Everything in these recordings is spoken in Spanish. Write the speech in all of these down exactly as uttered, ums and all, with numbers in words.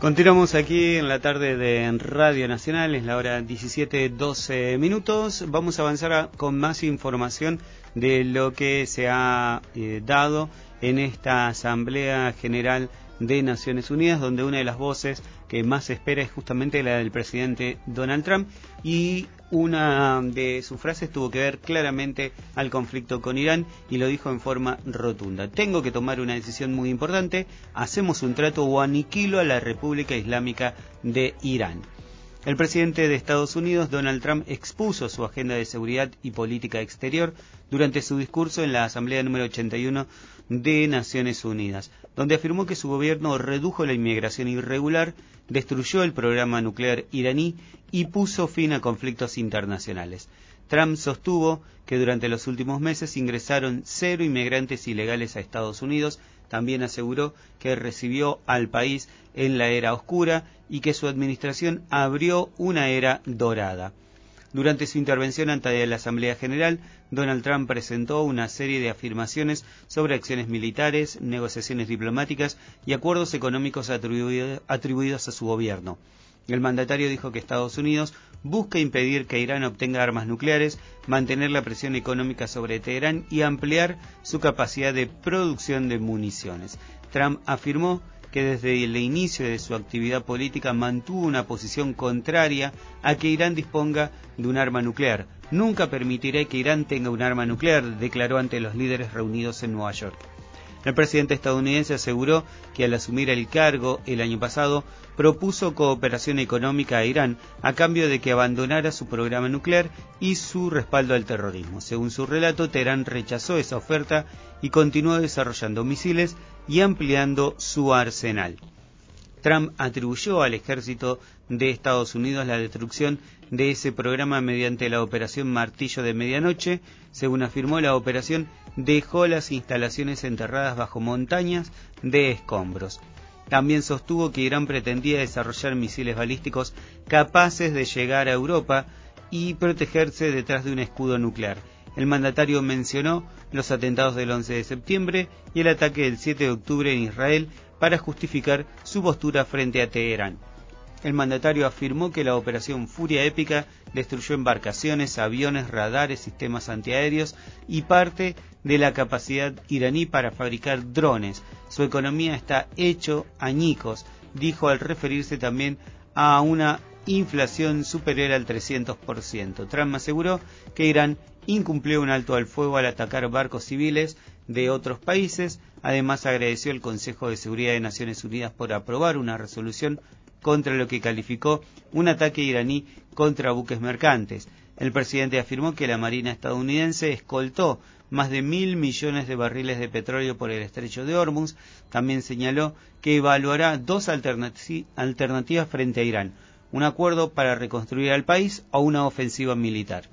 Continuamos aquí en la tarde de Radio Nacional, es la hora diecisiete doce minutos. Vamos a avanzar a, con más información de lo que se ha eh, dado en esta Asamblea General de Naciones Unidas, donde una de las voces que más se espera es justamente la del presidente Donald Trump, y una de sus frases tuvo que ver claramente al conflicto con Irán y lo dijo en forma rotunda: tengo que tomar una decisión muy importante, hacemos un trato o aniquilo a la República Islámica de Irán. El presidente de Estados Unidos, Donald Trump, expuso su agenda de seguridad y política exterior durante su discurso en la Asamblea número ochenta y uno de Naciones Unidas, donde afirmó que su gobierno redujo la inmigración irregular, destruyó el programa nuclear iraní y puso fin a conflictos internacionales. Trump sostuvo que durante los últimos meses ingresaron cero inmigrantes ilegales a Estados Unidos. También aseguró que recibió al país en la era oscura y que su administración abrió una era dorada. Durante su intervención ante la Asamblea General, Donald Trump presentó una serie de afirmaciones sobre acciones militares, negociaciones diplomáticas y acuerdos económicos atribuido, atribuidos a su gobierno. El mandatario dijo que Estados Unidos busca impedir que Irán obtenga armas nucleares, mantener la presión económica sobre Teherán y ampliar su capacidad de producción de municiones. Trump afirmó que desde el inicio de su actividad política mantuvo una posición contraria a que Irán disponga de un arma nuclear. Nunca permitiré que Irán tenga un arma nuclear, declaró ante los líderes reunidos en Nueva York. El presidente estadounidense aseguró que al asumir el cargo el año pasado propuso cooperación económica a Irán a cambio de que abandonara su programa nuclear y su respaldo al terrorismo. Según su relato, Teherán rechazó esa oferta y continuó desarrollando misiles y ampliando su arsenal. Trump atribuyó al ejército de Estados Unidos la destrucción de ese programa mediante la operación Martillo de Medianoche. Según afirmó, la operación dejó las instalaciones enterradas bajo montañas de escombros. También sostuvo que Irán pretendía desarrollar misiles balísticos capaces de llegar a Europa y protegerse detrás de un escudo nuclear. El mandatario mencionó los atentados del once de septiembre y el ataque del siete de octubre en Israel para justificar su postura frente a Teherán. El mandatario afirmó que la operación Furia Épica destruyó embarcaciones, aviones, radares, sistemas antiaéreos y parte de la capacidad iraní para fabricar drones. Su economía está hecho añicos, dijo al referirse también a una inflación superior al trescientos por ciento. Trump aseguró que Irán incumplió un alto al fuego al atacar barcos civiles de otros países. Además, agradeció al Consejo de Seguridad de Naciones Unidas por aprobar una resolución contra lo que calificó un ataque iraní contra buques mercantes. El presidente afirmó que la Marina estadounidense escoltó más de mil millones de barriles de petróleo por el estrecho de Hormuz. También señaló que evaluará dos alternati- alternativas frente a Irán: un acuerdo para reconstruir al país o una ofensiva militar.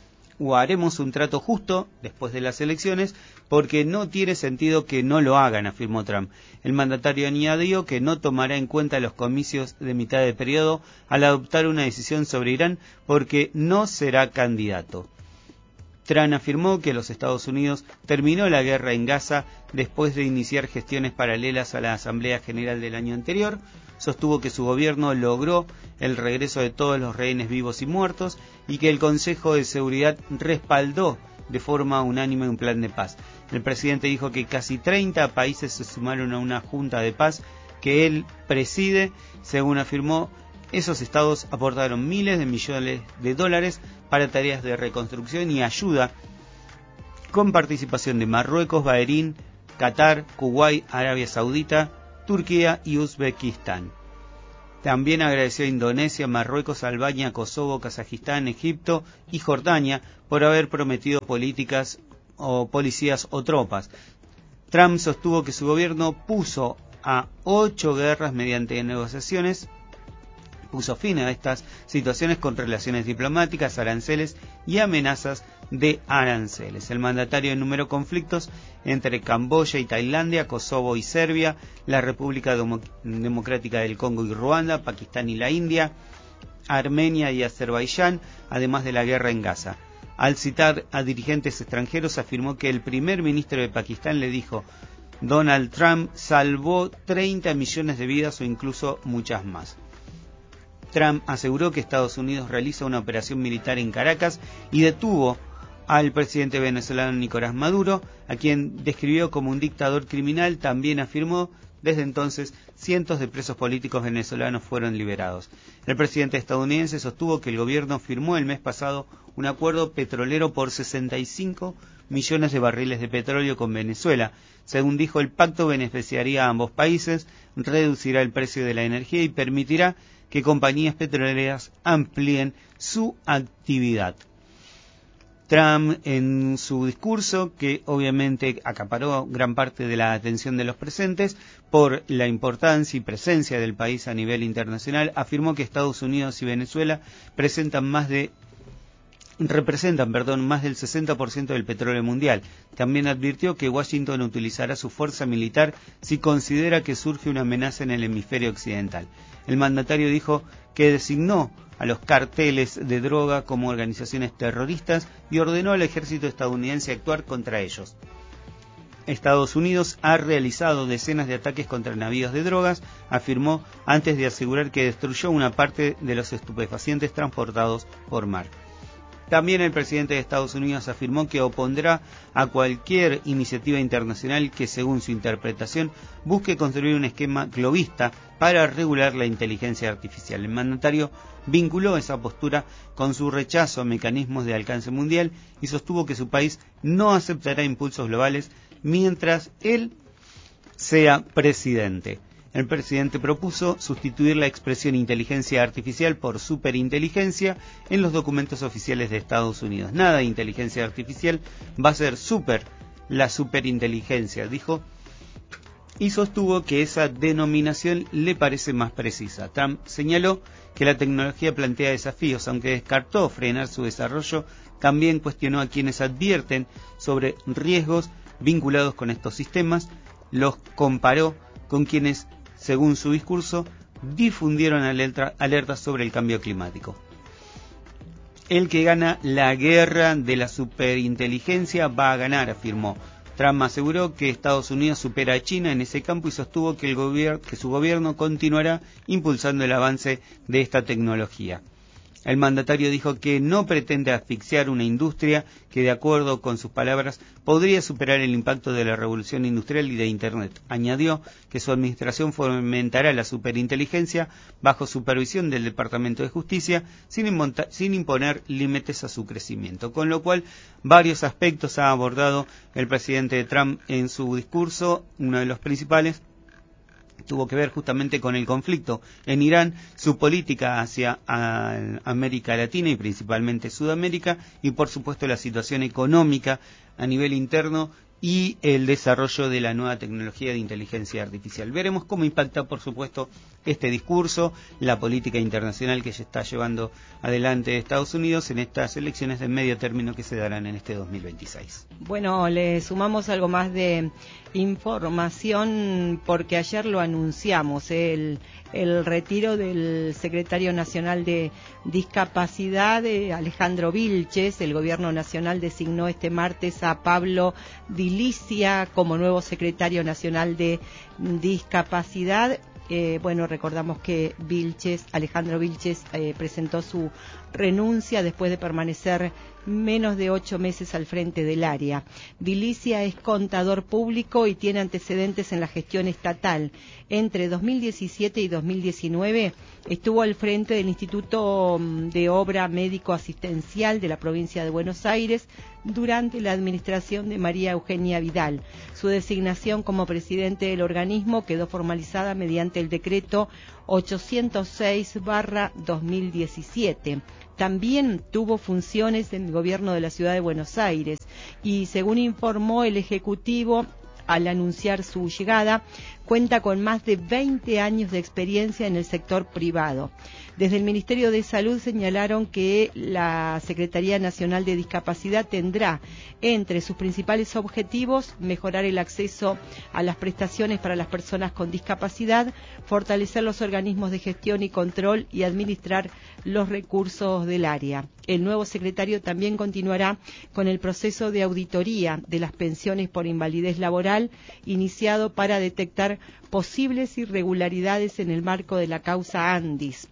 O haremos un trato justo después de las elecciones, porque no tiene sentido que no lo hagan, afirmó Trump. El mandatario añadió que no tomará en cuenta los comicios de mitad de periodo al adoptar una decisión sobre Irán, porque no será candidato. Trump afirmó que los Estados Unidos terminó la guerra en Gaza después de iniciar gestiones paralelas a la Asamblea General del año anterior. Sostuvo que su gobierno logró el regreso de todos los rehenes vivos y muertos y que el Consejo de Seguridad respaldó de forma unánime un plan de paz. El presidente dijo que casi treinta países se sumaron a una junta de paz que él preside. Según afirmó, esos estados aportaron miles de millones de dólares para tareas de reconstrucción y ayuda, con participación de Marruecos, Bahrein, Qatar, Kuwait, Arabia Saudita, Turquía y Uzbekistán. También agradeció a Indonesia, Marruecos, Albania, Kosovo, Kazajistán, Egipto y Jordania por haber prometido políticas o policías o tropas. Trump sostuvo que su gobierno puso a ocho guerras mediante negociaciones, puso fin a estas situaciones con relaciones diplomáticas, aranceles y amenazas de aranceles. El mandatario enumeró conflictos entre Camboya y Tailandia, Kosovo y Serbia, la República Demo- Democrática del Congo y Ruanda, Pakistán y la India, Armenia y Azerbaiyán, además de la guerra en Gaza. Al citar a dirigentes extranjeros, afirmó que el primer ministro de Pakistán le dijo: Donald Trump salvó treinta millones de vidas o incluso muchas más. Trump aseguró que Estados Unidos realiza una operación militar en Caracas y detuvo al presidente venezolano Nicolás Maduro, a quien describió como un dictador criminal. También afirmó: desde entonces, cientos de presos políticos venezolanos fueron liberados. El presidente estadounidense sostuvo que el gobierno firmó el mes pasado un acuerdo petrolero por sesenta y cinco millones de barriles de petróleo con Venezuela. Según dijo, el pacto beneficiaría a ambos países, reducirá el precio de la energía y permitirá que compañías petroleras amplíen su actividad. Trump, en su discurso, que obviamente acaparó gran parte de la atención de los presentes por la importancia y presencia del país a nivel internacional, afirmó que Estados Unidos y Venezuela presentan más de representan, perdón, más del sesenta por ciento del petróleo mundial. También advirtió que Washington utilizará su fuerza militar si considera que surge una amenaza en el hemisferio occidental. El mandatario dijo que designó a los carteles de droga como organizaciones terroristas y ordenó al ejército estadounidense actuar contra ellos. Estados Unidos ha realizado decenas de ataques contra navíos de drogas, afirmó, antes de asegurar que destruyó una parte de los estupefacientes transportados por mar. También el presidente de Estados Unidos afirmó que opondrá a cualquier iniciativa internacional que, según su interpretación, busque construir un esquema globista para regular la inteligencia artificial. El mandatario vinculó esa postura con su rechazo a mecanismos de alcance mundial y sostuvo que su país no aceptará impulsos globales mientras él sea presidente. El presidente propuso sustituir la expresión inteligencia artificial por superinteligencia en los documentos oficiales de Estados Unidos. Nada de inteligencia artificial, va a ser super, la superinteligencia, dijo, y sostuvo que esa denominación le parece más precisa. Trump señaló que la tecnología plantea desafíos, aunque descartó frenar su desarrollo, también cuestionó a quienes advierten sobre riesgos vinculados con estos sistemas, los comparó con quienes, según su discurso, difundieron alerta, alertas sobre el cambio climático. El que gana la guerra de la superinteligencia va a ganar, afirmó. Trump aseguró que Estados Unidos supera a China en ese campo y sostuvo que, el gobier- que su gobierno continuará impulsando el avance de esta tecnología. El mandatario dijo que no pretende asfixiar una industria que, de acuerdo con sus palabras, podría superar el impacto de la revolución industrial y de Internet. Añadió que su administración fomentará la superinteligencia bajo supervisión del Departamento de Justicia, sin, immonta- sin imponer límites a su crecimiento. Con lo cual, varios aspectos ha abordado el presidente Trump en su discurso. Uno de los principales tuvo que ver justamente con el conflicto en Irán, su política hacia América Latina y principalmente Sudamérica, y por supuesto la situación económica a nivel interno y el desarrollo de la nueva tecnología de inteligencia artificial. Veremos cómo impacta, por supuesto, este discurso, la política internacional que se está llevando adelante Estados Unidos en estas elecciones de medio término que se darán en este dos mil veintiséis. Bueno, le sumamos algo más de información porque ayer lo anunciamos, el, el retiro del secretario nacional de discapacidad, de Alejandro Vilches. El gobierno nacional designó este martes a Pablo Dilicia como nuevo secretario nacional de discapacidad. Eh, bueno, recordamos que Vilches, Alejandro Vilches eh, presentó su renuncia después de permanecer menos de ocho meses al frente del área. Dilicia es contador público y tiene antecedentes en la gestión estatal. Entre dos mil diecisiete y dos mil diecinueve estuvo al frente del Instituto de Obra Médico Asistencial de la provincia de Buenos Aires durante la administración de María Eugenia Vidal. Su designación como presidente del organismo quedó formalizada mediante el decreto ochocientos seis barra dos mil diecisiete. También tuvo funciones en el gobierno de la ciudad de Buenos Aires y, según informó el Ejecutivo, al anunciar su llegada, cuenta con más de veinte años de experiencia en el sector privado. Desde el Ministerio de Salud señalaron que la Secretaría Nacional de Discapacidad tendrá entre sus principales objetivos mejorar el acceso a las prestaciones para las personas con discapacidad, fortalecer los organismos de gestión y control y administrar los recursos del área. El nuevo secretario también continuará con el proceso de auditoría de las pensiones por invalidez laboral iniciado para detectar posibles irregularidades en el marco de la causa Andis.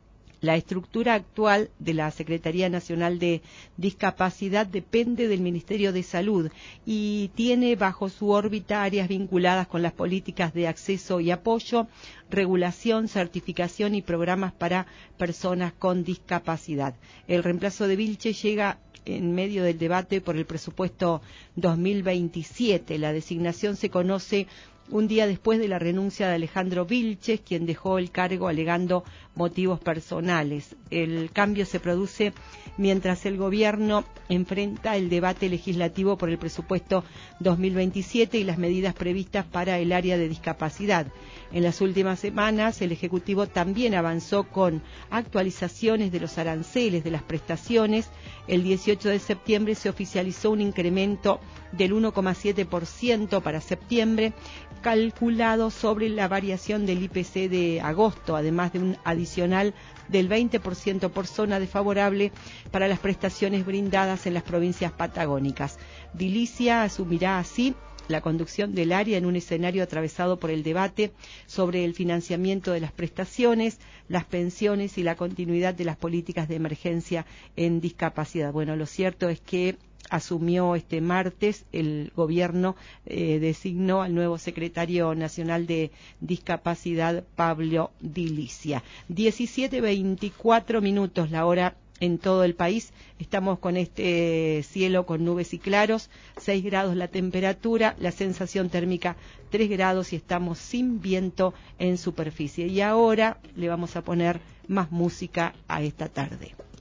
La estructura actual de la Secretaría Nacional de Discapacidad depende del Ministerio de Salud y tiene bajo su órbita áreas vinculadas con las políticas de acceso y apoyo, regulación, certificación y programas para personas con discapacidad. El reemplazo de Vilches llega en medio del debate por el presupuesto dos mil veintisiete. La designación se conoce un día después de la renuncia de Alejandro Vilches, quien dejó el cargo alegando motivos personales. El cambio se produce mientras el gobierno enfrenta el debate legislativo por el presupuesto dos mil veintisiete y las medidas previstas para el área de discapacidad. En las últimas semanas, el Ejecutivo también avanzó con actualizaciones de los aranceles de las prestaciones. El dieciocho de septiembre se oficializó un incremento del uno coma siete por ciento para septiembre, calculado sobre la variación del I P C de agosto, además de un adicional del veinte por ciento por zona desfavorable para las prestaciones brindadas en las provincias patagónicas. Dilicia asumirá así la conducción del área en un escenario atravesado por el debate sobre el financiamiento de las prestaciones, las pensiones y la continuidad de las políticas de emergencia en discapacidad. Bueno, lo cierto es que asumió este martes el gobierno, eh, designó al nuevo secretario nacional de discapacidad, Pablo Dilicia. diecisiete veinticuatro minutos la hora en todo el país. Estamos con este cielo con nubes y claros, seis grados la temperatura, la sensación térmica tres grados y estamos sin viento en superficie. Y ahora le vamos a poner más música a esta tarde.